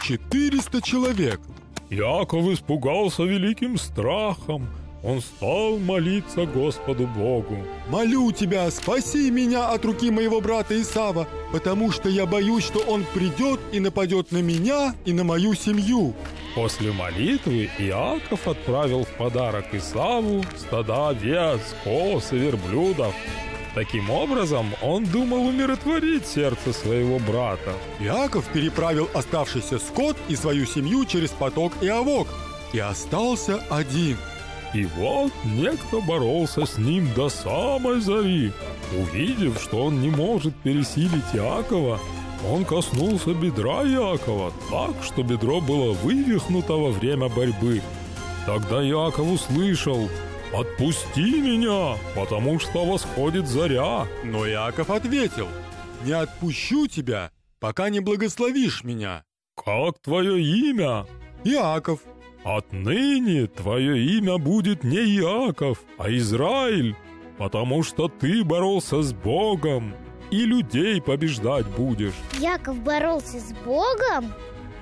400 человек. Иаков испугался великим страхом. Он стал молиться Господу Богу. «Молю тебя, спаси меня от руки моего брата Исава, потому что я боюсь, что он придет и нападет на меня и на мою семью». После молитвы Иаков отправил в подарок Исаву стада овец, коз и верблюдов. Таким образом, он думал умиротворить сердце своего брата. Иаков переправил оставшийся скот и свою семью через поток Иавок и остался один. И вот некто боролся с ним до самой зари. Увидев, что он не может пересилить Иакова, он коснулся бедра Иакова так, что бедро было вывихнуто во время борьбы. Тогда Иаков услышал: «Отпусти меня, потому что восходит заря». Но Иаков ответил: «Не отпущу тебя, пока не благословишь меня». «Как твое имя?» «Иаков». «Отныне твое имя будет не Иаков, а Израиль, потому что ты боролся с Богом, и людей побеждать будешь». Иаков боролся с Богом?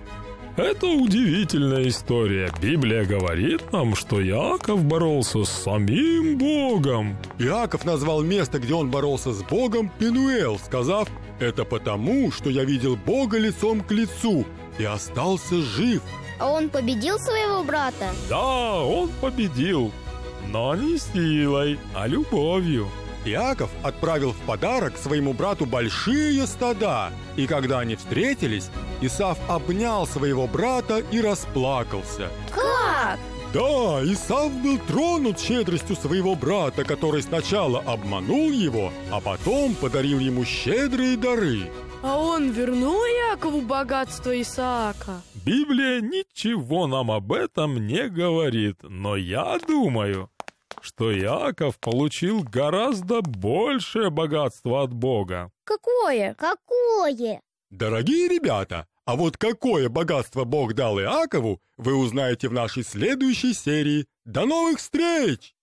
Это удивительная история. Библия говорит нам, что Иаков боролся с самим Богом. Иаков назвал место, где он боролся с Богом, Пенуэл, сказав: «Это потому, что я видел Бога лицом к лицу и остался жив». А он победил своего брата? Да, он победил, но не силой, а любовью. Иаков отправил в подарок своему брату большие стада, и когда они встретились, Исав обнял своего брата и расплакался. Как? Да, Исав был тронут щедростью своего брата, который сначала обманул его, а потом подарил ему щедрые дары. А он вернул Иакову богатство Исаака? Библия ничего нам об этом не говорит, но я думаю, что Иаков получил гораздо большее богатство от Бога. Какое? Какое? Дорогие ребята, а вот какое богатство Бог дал Иакову, вы узнаете в нашей следующей серии. До новых встреч!